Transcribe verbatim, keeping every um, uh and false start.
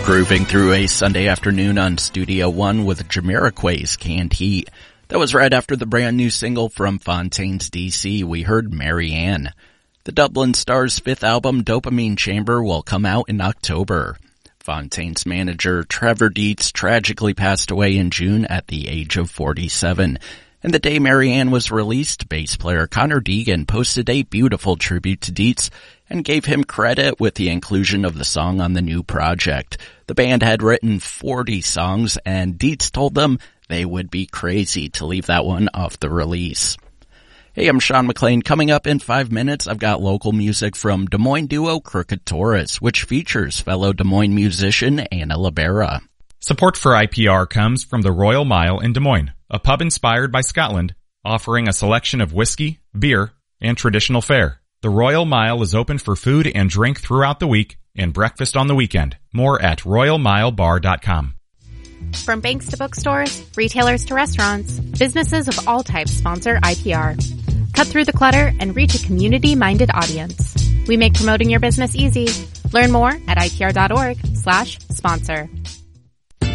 Grooving through a Sunday afternoon on Studio One with Jamiroquai's Canned Heat. That was right after the brand new single from Fontaines D C. We heard Marianne. The Dublin Stars' fifth album, Dopamine Chamber, will come out in October. Fontaines manager Trevor Dietz tragically passed away in June at the age of forty-seven. And the day Marianne was released, bass player Connor Deegan posted a beautiful tribute to Dietz and gave him credit with the inclusion of the song on the new project. The band had written forty songs, and Dietz told them they would be crazy to leave that one off the release. Hey, I'm Sean McLean. Coming up in five minutes, I've got local music from Des Moines duo Crooked Taurus, which features fellow Des Moines musician Anna Libera. Support for I P R comes from the Royal Mile in Des Moines, a pub inspired by Scotland, offering a selection of whiskey, beer, and traditional fare. The Royal Mile is open for food and drink throughout the week and breakfast on the weekend. More at royal mile bar dot com. From banks to bookstores, retailers to restaurants, businesses of all types sponsor I P R. Cut through the clutter and reach a community-minded audience. We make promoting your business easy. Learn more at I P R dot org slash sponsor.